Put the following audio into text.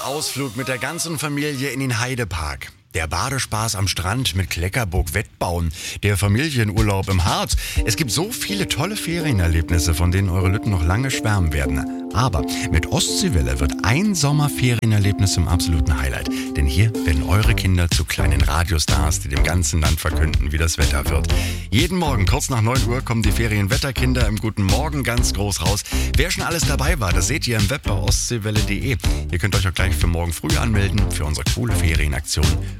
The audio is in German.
Ausflug mit der ganzen Familie in den Heidepark. Der Badespaß am Strand mit Kleckerburg Wettbauen, der Familienurlaub im Harz. Es gibt so viele tolle Ferienerlebnisse, von denen eure Lütten noch lange schwärmen werden. Aber mit Ostseewelle wird ein Sommerferienerlebnis zum absoluten Highlight. Denn hier werden eure Kinder zu kleinen Radiostars, die dem ganzen Land verkünden, wie das Wetter wird. Jeden Morgen kurz nach 9 Uhr kommen die Ferienwetterkinder im Guten Morgen ganz groß raus. Wer schon alles dabei war, das seht ihr im Web bei ostseewelle.de. Ihr könnt euch auch gleich für morgen früh anmelden für unsere coole Ferienaktion